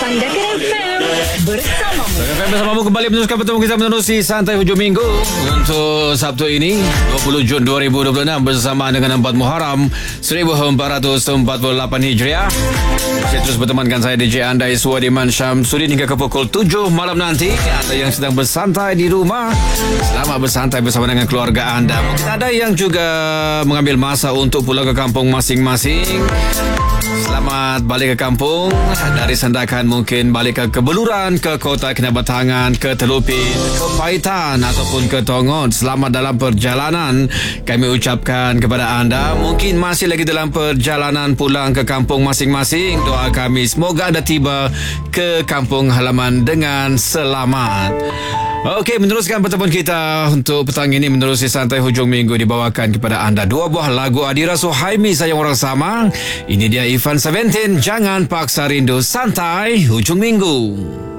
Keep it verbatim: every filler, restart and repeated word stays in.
Sandakan F M bersamamu. Sandakan F M bersamamu kembali meneruskan pertemuan kita menerusi Santai Hujung Minggu untuk Sabtu ini dua puluh Jun dua ribu dua puluh enam bersama dengan empat Muharram seribu empat ratus empat puluh lapan Hijriah. Saya terus bertemankan saya D J anda Iswadiman Syamsuddin hingga ke pukul tujuh malam nanti. Anda yang sedang bersantai di rumah, selamat bersantai bersama dengan keluarga anda. Mungkin ada yang juga mengambil masa untuk pulang ke kampung masing-masing. Selamat balik ke kampung. Dari Sandakan mungkin balik ke Kebeluran, ke Kota Kinabatangan, ke Telupin, ke Paitan ataupun ke Tongon. Selamat dalam perjalanan kami ucapkan kepada anda. Mungkin masih lagi dalam perjalanan pulang ke kampung masing-masing. Doa kami semoga anda tiba ke kampung halaman dengan selamat. Okey, meneruskan pertemuan kita untuk petang ini menerusi Santai Hujung Minggu dibawakan kepada anda dua buah lagu Adira Suhaimi, Sayang Orang Sama. Ini dia Ivan Seventeen, Jangan Paksa Rindu. Santai Hujung Minggu.